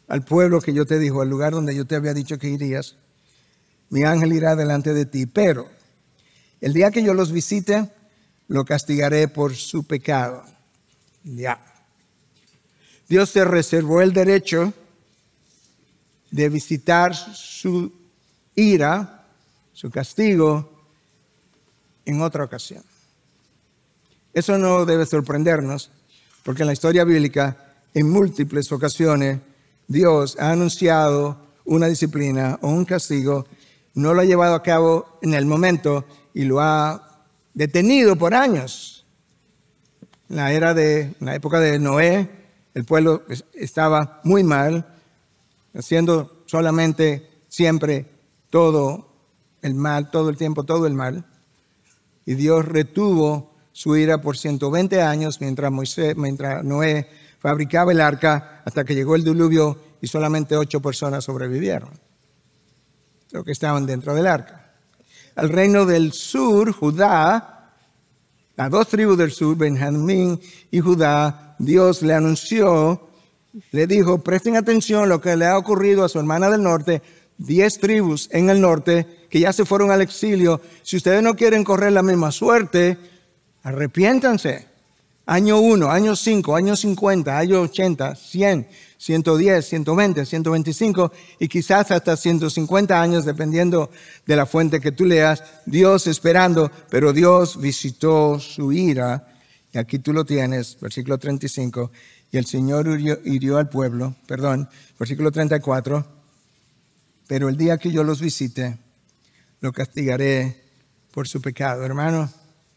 al pueblo que yo te dijo, al lugar donde yo te había dicho que irías, mi ángel irá delante de ti, pero el día que yo los visite, lo castigaré por su pecado. Ya. Dios se reservó el derecho de visitar su ira, su castigo, en otra ocasión. Eso no debe sorprendernos, porque en la historia bíblica, en múltiples ocasiones, Dios ha anunciado una disciplina o un castigo, no lo ha llevado a cabo en el momento y lo ha detenido por años. En la época de Noé, el pueblo estaba muy mal, haciendo solamente siempre todo el mal, todo el tiempo, todo el mal. Y Dios retuvo su ira por 120 años mientras Noé fabricaba el arca hasta que llegó el diluvio y solamente 8 personas sobrevivieron, los que estaban dentro del arca. Al reino del sur, Judá, las 2 tribus del sur, Benjamín y Judá, Dios le anunció, le dijo, presten atención a lo que le ha ocurrido a su hermana del norte, 10 tribus en el norte que ya se fueron al exilio. Si ustedes no quieren correr la misma suerte, arrepiéntanse. Año 1, año 5, año 50, año 80, 100, 110, 120, 125 y quizás hasta 150 años, dependiendo de la fuente que tú leas. Dios esperando, pero Dios visitó su ira. Y aquí tú lo tienes, versículo 35. Y el Señor hirió al pueblo, versículo 34. Pero el día que yo los visite, lo castigaré por su pecado. Hermano,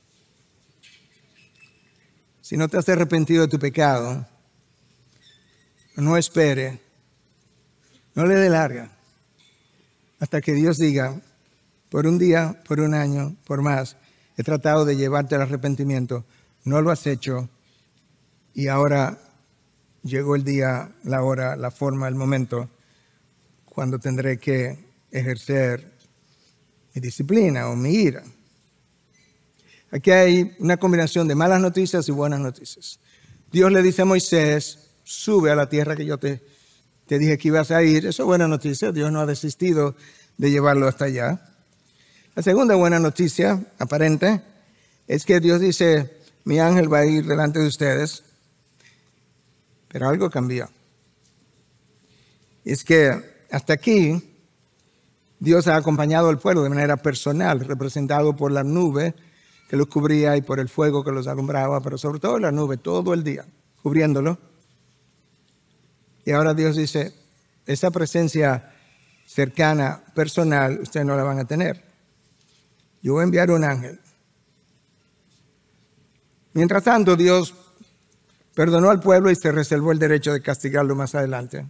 si no te has arrepentido de tu pecado, no espere, no le dé larga, hasta que Dios diga, por un día, por un año, por más, he tratado de llevarte al arrepentimiento, no lo has hecho, y ahora llegó el día, la hora, la forma, el momento, cuando tendré que ejercer mi disciplina o mi ira. Aquí hay una combinación de malas noticias y buenas noticias. Dios le dice a Moisés, sube a la tierra que yo te dije que ibas a ir. Eso es buena noticia. Dios no ha desistido de llevarlo hasta allá. La segunda buena noticia aparente es que Dios dice, mi ángel va a ir delante de ustedes. Pero algo cambió. Es que hasta aquí Dios ha acompañado al pueblo de manera personal, representado por la nube que los cubría y por el fuego que los alumbraba, pero sobre todo la nube todo el día, cubriéndolo. Y ahora Dios dice, esa presencia cercana, personal, ustedes no la van a tener. Yo voy a enviar un ángel. Mientras tanto, Dios perdonó al pueblo y se reservó el derecho de castigarlo más adelante.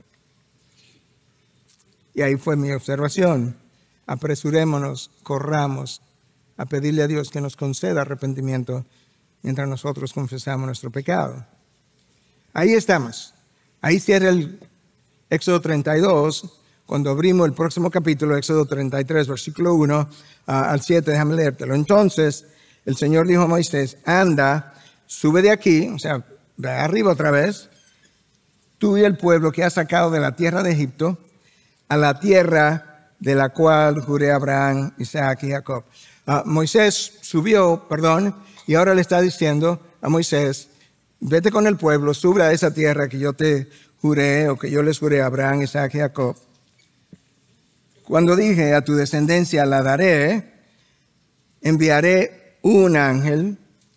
Y ahí fue mi observación. Apresurémonos, corramos a pedirle a Dios que nos conceda arrepentimiento mientras nosotros confesamos nuestro pecado. Ahí estamos. Ahí cierra el Éxodo 32. Cuando abrimos el próximo capítulo, Éxodo 33, versículo 1 al 7, déjame leértelo. Entonces, el Señor dijo a Moisés, anda, sube de aquí, o sea, ve arriba otra vez, tú y el pueblo que has sacado de la tierra de Egipto, a la tierra de la cual juré a Abraham, Isaac y Jacob. Moisés subió, y ahora le está diciendo a Moisés, vete con el pueblo, sube a esa tierra que yo te juré o que yo les juré a Abraham, Isaac y Jacob. Cuando dije a tu descendencia la daré, enviaré un ángel.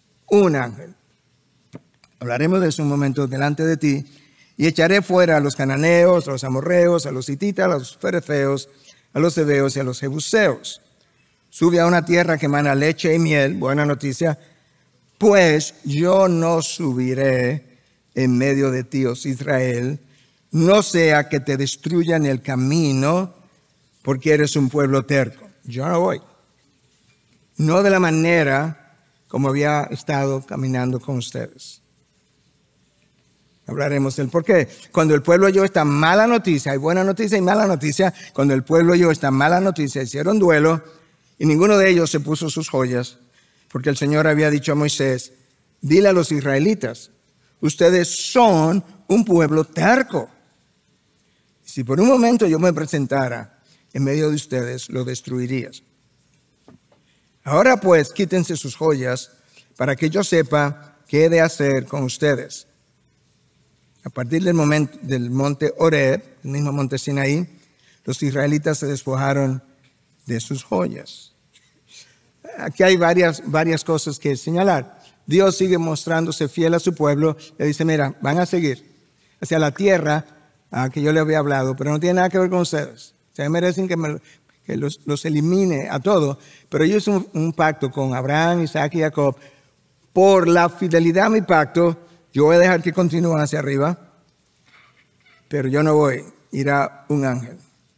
Hablaremos de eso un momento delante de ti. Y echaré fuera a los cananeos, a los amorreos, a los hititas, a los ferefeos, a los heveos y a los jebuseos. Sube a una tierra que emana leche y miel, buena noticia, pues yo no subiré en medio de ti, oh Israel, no sea que te destruyan el camino, porque eres un pueblo terco. Yo no voy. No de la manera como había estado caminando con ustedes. Hablaremos del por qué. Cuando el pueblo oyó esta mala noticia, hay buena noticia y mala noticia. Cuando el pueblo oyó esta mala noticia, hicieron duelo y ninguno de ellos se puso sus joyas, porque el Señor había dicho a Moisés, dile a los israelitas, ustedes son un pueblo terco. Si por un momento yo me presentara en medio de ustedes, lo destruirías. Ahora pues, quítense sus joyas para que yo sepa qué he de hacer con ustedes. A partir del monte Horeb, el mismo monte Sinaí, los israelitas se despojaron de sus joyas. Aquí hay varias cosas que señalar. Dios sigue mostrándose fiel a su pueblo. Le dice, mira, van a seguir hacia la tierra a que yo les había hablado, pero no tiene nada que ver con ustedes. Ustedes merecen que los elimine a todos, pero yo hice un pacto con Abraham, Isaac y Jacob. Por la fidelidad a mi pacto, yo voy a dejar que continúen hacia arriba, pero yo no voy, irá un ángel.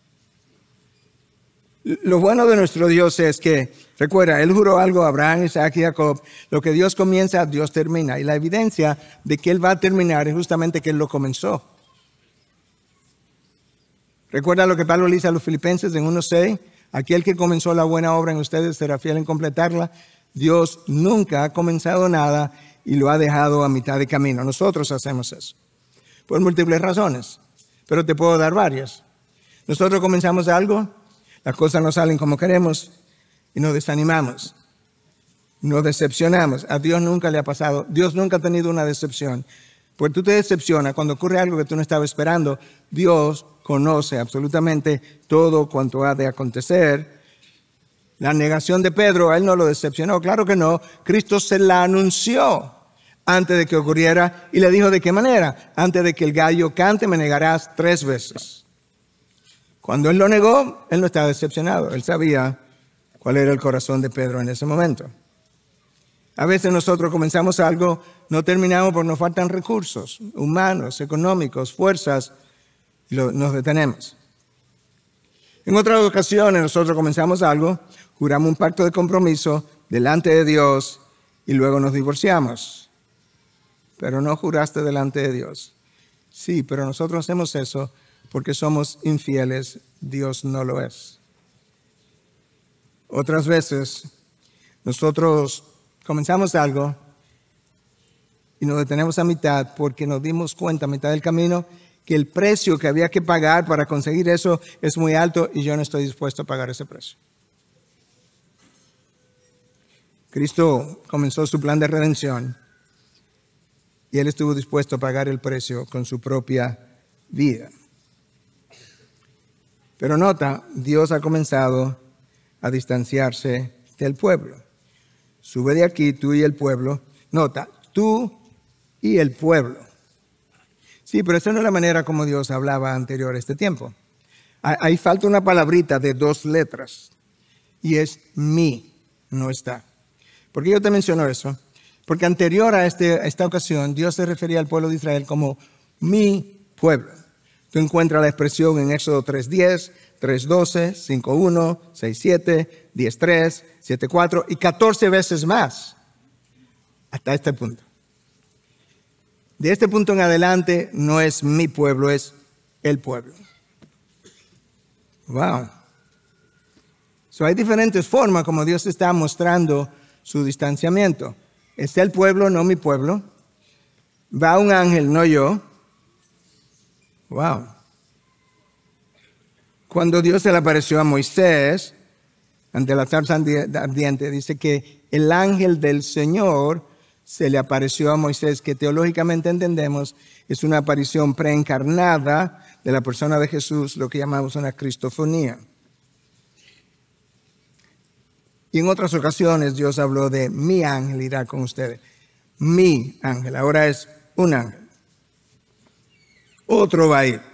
Lo bueno de nuestro Dios es que, recuerda, Él juró algo a Abraham, Isaac y Jacob. Lo que Dios comienza, Dios termina. Y la evidencia de que Él va a terminar es justamente que Él lo comenzó. Recuerda lo que Pablo le dice a los filipenses en 1:6. Aquel que comenzó la buena obra en ustedes será fiel en completarla. Dios nunca ha comenzado nada y lo ha dejado a mitad de camino. Nosotros hacemos eso. Por múltiples razones. Pero te puedo dar varias. Nosotros comenzamos algo. Las cosas no salen como queremos y nos desanimamos, nos decepcionamos. A Dios nunca le ha pasado, Dios nunca ha tenido una decepción. Pues tú te decepcionas cuando ocurre algo que tú no estabas esperando. Dios conoce absolutamente todo cuanto ha de acontecer. La negación de Pedro, a él no lo decepcionó, claro que no. Cristo se la anunció antes de que ocurriera y le dijo de qué manera. Antes de que el gallo cante me negarás 3 veces. Cuando él lo negó, él no estaba decepcionado. Él sabía cuál era el corazón de Pedro en ese momento. A veces nosotros comenzamos algo, no terminamos porque nos faltan recursos humanos, económicos, fuerzas, y nos detenemos. En otras ocasiones nosotros comenzamos algo, juramos un pacto de compromiso delante de Dios y luego nos divorciamos. Pero no juraste delante de Dios. Sí, pero nosotros hacemos eso porque somos infieles, Dios no lo es. Otras veces, nosotros comenzamos algo y nos detenemos a mitad porque nos dimos cuenta a mitad del camino que el precio que había que pagar para conseguir eso es muy alto y yo no estoy dispuesto a pagar ese precio. Cristo comenzó su plan de redención y Él estuvo dispuesto a pagar el precio con su propia vida. Pero nota, Dios ha comenzado a distanciarse del pueblo. Sube de aquí, tú y el pueblo. Nota, tú y el pueblo. Sí, pero esa no es la manera como Dios hablaba anterior a este tiempo. Ahí falta una palabrita de 2 letras. Y es mi, no está. ¿Por qué yo te menciono eso? Porque anterior a esta ocasión, Dios se refería al pueblo de Israel como mi pueblo. Tú encuentras la expresión en Éxodo 3:10, 3:12, 5:1, 6:7, 10:3, 7:4 y 14 veces más. Hasta este punto. De este punto en adelante no es mi pueblo, es el pueblo. Wow. Hay diferentes formas como Dios está mostrando su distanciamiento. Es el pueblo, no mi pueblo. Va un ángel, no yo. Wow. Cuando Dios se le apareció a Moisés ante la zarza ardiente, dice que el ángel del Señor se le apareció a Moisés, que teológicamente entendemos es una aparición preencarnada de la persona de Jesús, lo que llamamos una cristofonía. Y en otras ocasiones Dios habló de mi ángel irá con ustedes. Mi ángel, ahora es un ángel. Otro va a ir.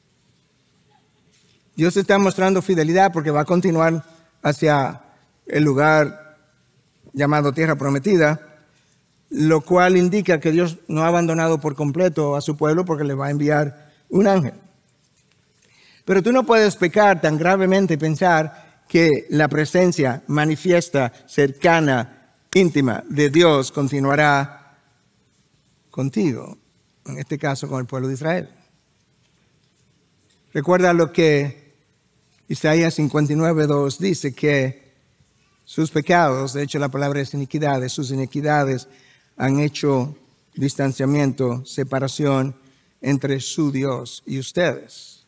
Dios está mostrando fidelidad porque va a continuar hacia el lugar llamado Tierra Prometida, lo cual indica que Dios no ha abandonado por completo a su pueblo porque le va a enviar un ángel. Pero tú no puedes pecar tan gravemente y pensar que la presencia manifiesta, cercana, íntima de Dios continuará contigo, en este caso con el pueblo de Israel. Recuerda lo que Isaías 59:2 dice, que sus pecados, de hecho la palabra es iniquidades, sus iniquidades han hecho distanciamiento, separación entre su Dios y ustedes.